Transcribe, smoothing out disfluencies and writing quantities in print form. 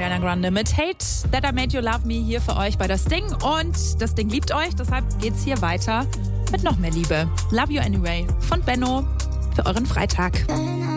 Ariana Grande mit Hate That I Made You Love Me hier für euch bei Das Ding. Und das Ding liebt euch, deshalb geht's hier weiter mit noch mehr Liebe. Love You Anyway von Benno für euren Freitag.